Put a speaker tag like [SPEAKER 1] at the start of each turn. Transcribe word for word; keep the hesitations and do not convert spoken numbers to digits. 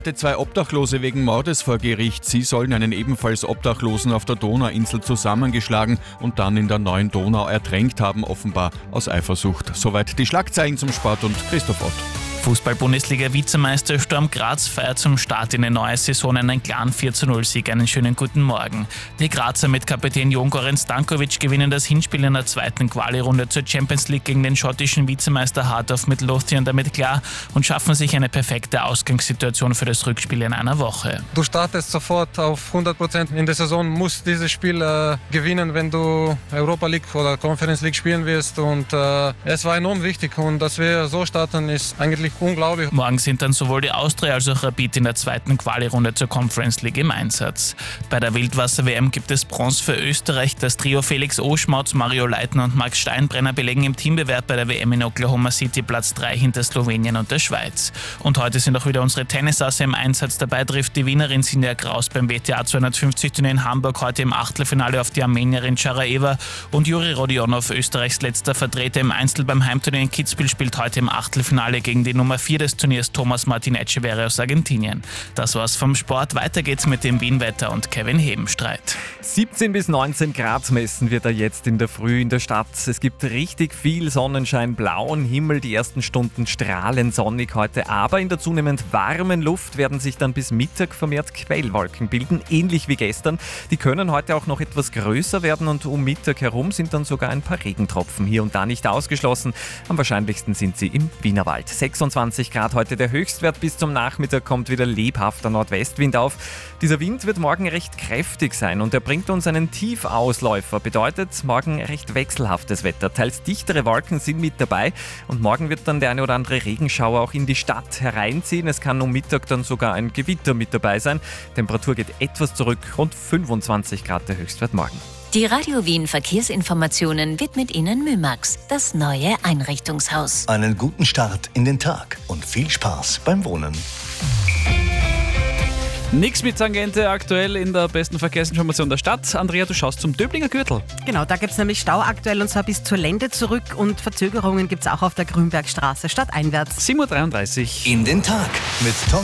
[SPEAKER 1] Zwei Obdachlose wegen Mordes vor Gericht. Sie sollen einen ebenfalls Obdachlosen auf der Donauinsel zusammengeschlagen und dann in der neuen Donau ertränkt haben, offenbar aus Eifersucht. Soweit die Schlagzeilen zum Sport und Christoph Ott.
[SPEAKER 2] Fußball-Bundesliga-Vizemeister Sturm Graz feiert zum Start in die neue Saison einen klaren vier zu null Sieg. Einen schönen guten Morgen. Die Grazer mit Kapitän Jon Goran Stankovic gewinnen das Hinspiel in der zweiten Quali-Runde zur Champions League gegen den schottischen Vizemeister Heart of Midlothian damit klar und schaffen sich eine perfekte Ausgangssituation für das Rückspiel in einer Woche.
[SPEAKER 3] Du startest sofort auf hundert Prozent in der Saison, musst dieses Spiel äh, gewinnen, wenn du Europa League oder Conference League spielen wirst, und äh, es war enorm wichtig, und dass wir so starten ist eigentlich unglaublich.
[SPEAKER 2] Morgen sind dann sowohl die Austria als auch Rapid in der zweiten Quali-Runde zur Conference League im Einsatz. Bei der Wildwasser-W M gibt es Bronze für Österreich. Das Trio Felix Oschmautz, Mario Leitner und Max Steinbrenner belegen im Teambewerb bei der W M in Oklahoma City Platz drei hinter Slowenien und der Schweiz. Und heute sind auch wieder unsere Tennisasse im Einsatz. Dabei trifft die Wienerin Sinja Kraus beim W T A zweihundertfünfzig Turnier in Hamburg heute im Achtelfinale auf die Armenierin Charaeva, und Juri Rodionov, Österreichs letzter Vertreter im Einzel beim Heimturnier in Kitzbühel, spielt heute im Achtelfinale gegen die Nummer vier des Turniers Thomas Martin Echeverri aus Argentinien. Das war's vom Sport. Weiter geht's mit dem Wien-Wetter und Kevin Hebenstreit.
[SPEAKER 4] siebzehn bis neunzehn Grad messen wir da jetzt in der Früh in der Stadt. Es gibt richtig viel Sonnenschein, blauen Himmel, die ersten Stunden strahlend sonnig heute, aber in der zunehmend warmen Luft werden sich dann bis Mittag vermehrt Quellwolken bilden, ähnlich wie gestern. Die können heute auch noch etwas größer werden, und um Mittag herum sind dann sogar ein paar Regentropfen hier und da nicht ausgeschlossen. Am wahrscheinlichsten sind sie im Wienerwald. sechsundzwanzig Grad heute der Höchstwert, bis zum Nachmittag kommt wieder lebhafter Nordwestwind auf. Dieser Wind wird morgen recht kräftig sein und er bringt uns einen Tiefausläufer. Bedeutet morgen recht wechselhaftes Wetter. Teils dichtere Wolken sind mit dabei, und morgen wird dann der eine oder andere Regenschauer auch in die Stadt hereinziehen. Es kann um Mittag dann sogar ein Gewitter mit dabei sein. Temperatur geht etwas zurück, rund fünfundzwanzig Grad der Höchstwert morgen.
[SPEAKER 5] Die Radio Wien Verkehrsinformationen widmet Ihnen Mymax, das neue Einrichtungshaus.
[SPEAKER 6] Einen guten Start in den Tag und viel Spaß beim Wohnen.
[SPEAKER 7] Nix mit Tangente aktuell in der besten Verkehrsinformation der Stadt. Andrea, du schaust zum Döblinger Gürtel.
[SPEAKER 8] Genau, da gibt es nämlich Stau aktuell, und zwar bis zur Lende zurück, und Verzögerungen gibt es auch auf der Grünbergstraße stadteinwärts.
[SPEAKER 7] sieben Uhr dreiunddreißig.
[SPEAKER 6] In den Tag mit Tom